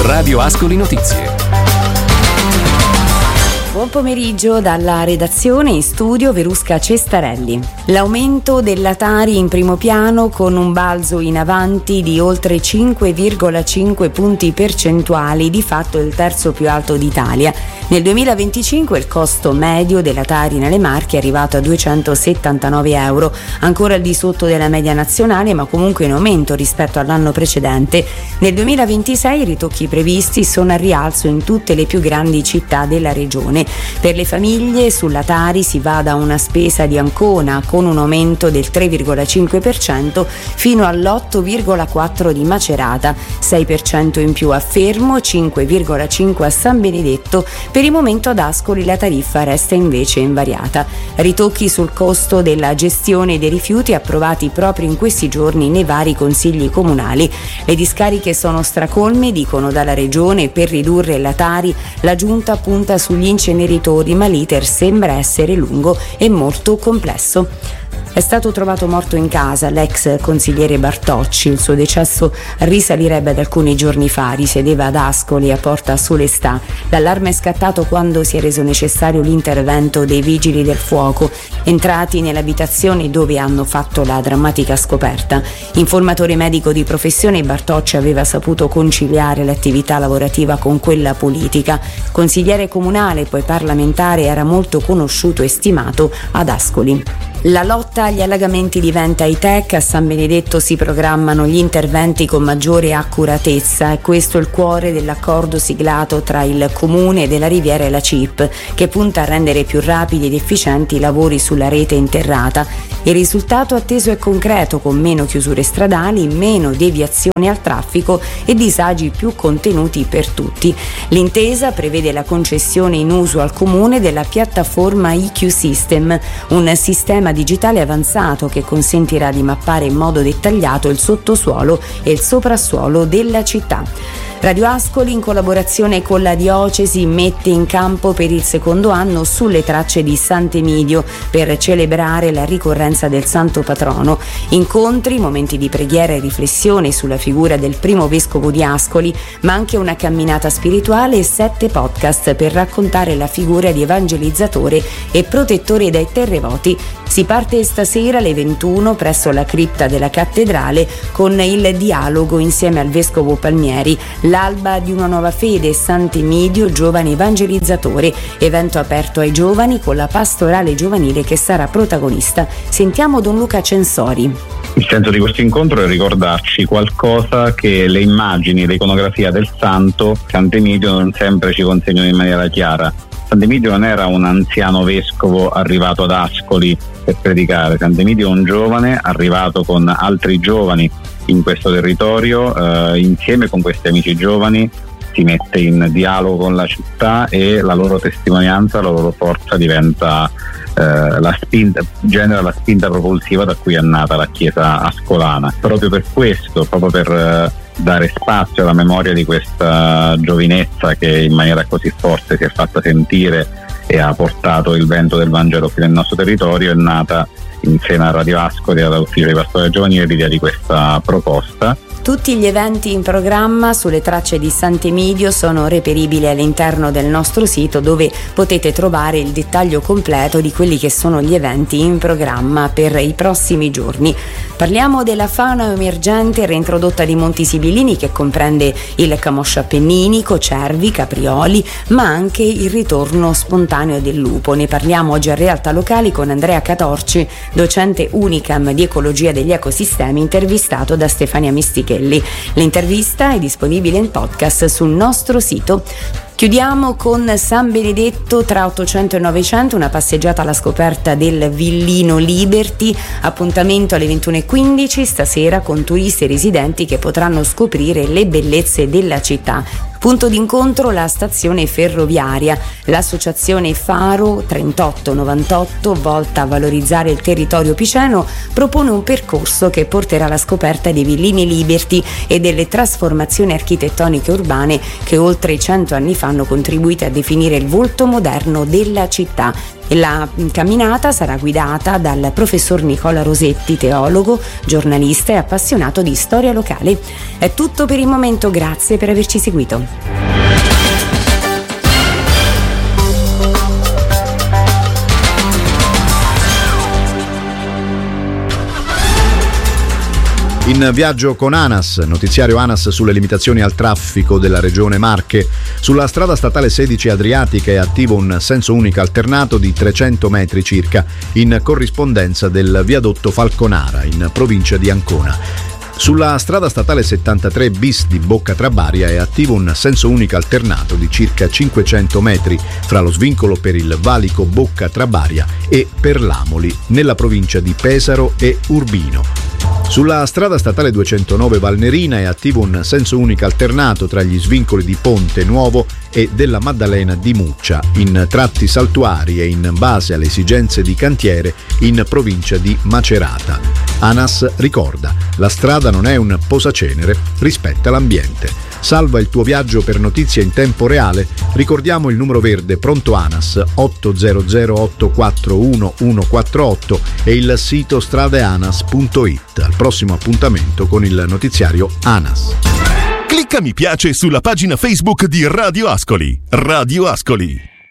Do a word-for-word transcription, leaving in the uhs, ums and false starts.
Radio Ascoli Notizie. Buon pomeriggio dalla redazione, in studio Verusca Cestarelli. L'aumento della Tari in primo piano con un balzo in avanti di oltre cinque virgola cinque punti percentuali, di fatto il terzo più alto d'Italia. Nel duemilaventicinque il costo medio della Tari nelle Marche è arrivato a duecentosettantanove euro, ancora al di sotto della media nazionale, ma comunque in aumento rispetto all'anno precedente. Nel duemilaventisei i ritocchi previsti sono a rialzo in tutte le più grandi città della regione. Per le famiglie sulla Tari si va da una spesa di Ancona con un aumento del tre virgola cinque per cento fino all'otto virgola quattro per cento di Macerata, sei per cento in più a Fermo, cinque virgola cinque per cento a San Benedetto. Per il momento ad Ascoli la tariffa resta invece invariata. Ritocchi sul costo della gestione dei rifiuti approvati proprio in questi giorni nei vari consigli comunali. Le discariche sono stracolme, dicono dalla regione. Per ridurre la Tari la giunta punta sugli inceneritori, ma l'iter sembra essere lungo e molto complesso. È stato trovato morto in casa l'ex consigliere Bartocci. Il suo decesso risalirebbe ad alcuni giorni fa. Risiedeva ad Ascoli a Porta Solestà. L'allarme è scattato quando si è reso necessario l'intervento dei vigili del fuoco, entrati nell'abitazione dove hanno fatto la drammatica scoperta. Informatore medico di professione, Bartocci aveva saputo conciliare l'attività lavorativa con quella politica. Consigliere comunale, poi parlamentare, era molto conosciuto e stimato ad Ascoli. La lotta agli allagamenti diventa high-tech. A San Benedetto si programmano gli interventi con maggiore accuratezza. È questo il cuore dell'accordo siglato tra il Comune della Riviera e la C I P, che punta a rendere più rapidi ed efficienti i lavori sulla rete interrata. Il risultato atteso è concreto, con meno chiusure stradali, meno deviazioni al traffico e disagi più contenuti per tutti. L'intesa prevede la concessione in uso al Comune della piattaforma I Q System, un sistema digitale avanzato che consentirà di mappare in modo dettagliato il sottosuolo e il soprassuolo della città. Radio Ascoli, in collaborazione con la Diocesi, mette in campo per il secondo anno Sulle tracce di Sant'Emidio per celebrare la ricorrenza del santo patrono. Incontri, momenti di preghiera e riflessione sulla figura del primo vescovo di Ascoli, ma anche una camminata spirituale e sette podcast per raccontare la figura di evangelizzatore e protettore dai terremoti. Si parte stasera alle ventuno presso la cripta della cattedrale con il dialogo insieme al vescovo Palmieri. L'alba di una nuova fede, Sant'Emidio, giovane evangelizzatore, evento aperto ai giovani con la pastorale giovanile che sarà protagonista. Sentiamo Don Luca Censori. Il senso di questo incontro è ricordarci qualcosa che le immagini, l'iconografia del santo Sant'Emidio non sempre ci consegnano in maniera chiara. Sant'Emidio non era un anziano vescovo arrivato ad Ascoli per predicare. Sant'Emidio è un giovane arrivato con altri giovani in questo territorio, eh, insieme con questi amici giovani si mette in dialogo con la città e la loro testimonianza, la loro forza diventa eh, la spinta, genera la spinta propulsiva da cui è nata la Chiesa ascolana. Proprio per questo, proprio per eh, dare spazio alla memoria di questa giovinezza che in maniera così forte si è fatta sentire e ha portato il vento del Vangelo qui nel nostro territorio, è nata insieme a Radio Ascoli e all'Ufficio di Pastoria Giovanile l'idea di questa proposta. Tutti gli eventi in programma sulle tracce di Sant'Emidio sono reperibili all'interno del nostro sito, dove potete trovare il dettaglio completo di quelli che sono gli eventi in programma per i prossimi giorni. Parliamo della fauna emergente reintrodotta di Monti Sibilini, che comprende il camoscio appenninico, cervi, caprioli, ma anche il ritorno spontaneo del lupo. Ne parliamo oggi a Realtà Locali con Andrea Catorci, docente Unicam di Ecologia degli Ecosistemi, intervistato da Stefania Mistichelli. L'intervista è disponibile in podcast sul nostro sito. Chiudiamo con San Benedetto tra ottocento e novecento, una passeggiata alla scoperta del Villino Liberty, appuntamento alle ventuno e quindici stasera con turisti e residenti che potranno scoprire le bellezze della città. Punto d'incontro la stazione ferroviaria. L'associazione Faro trentotto novantotto, volta a valorizzare il territorio piceno, propone un percorso che porterà alla scoperta dei Villini Liberty e delle trasformazioni architettoniche urbane che oltre cento anni fa hanno contribuito a definire il volto moderno della città. La camminata sarà guidata dal professor Nicola Rosetti, teologo, giornalista e appassionato di storia locale. È tutto per il momento, grazie per averci seguito. In viaggio con ANAS, notiziario ANAS sulle limitazioni al traffico della regione Marche. Sulla strada statale sedici Adriatica è attivo un senso unico alternato di trecento metri circa, in corrispondenza del viadotto Falconara, in provincia di Ancona. Sulla strada statale settantatré bis di Bocca Trabaria è attivo un senso unico alternato di circa cinquecento metri fra lo svincolo per il valico Bocca Trabaria e Perlamoli, nella provincia di Pesaro e Urbino. Sulla strada statale duecentonove Valnerina è attivo un senso unico alternato tra gli svincoli di Ponte Nuovo e della Maddalena di Muccia, in tratti saltuari e in base alle esigenze di cantiere in provincia di Macerata. ANAS ricorda: la strada non è un posacenere, rispetta l'ambiente. Salva il tuo viaggio per notizie in tempo reale. Ricordiamo il numero verde pronto ANAS otto zero zero otto quattro uno uno quattro otto e il sito stradeanas punto it. Al prossimo appuntamento con il notiziario ANAS. Clicca mi piace sulla pagina Facebook di Radio Ascoli. Radio Ascoli.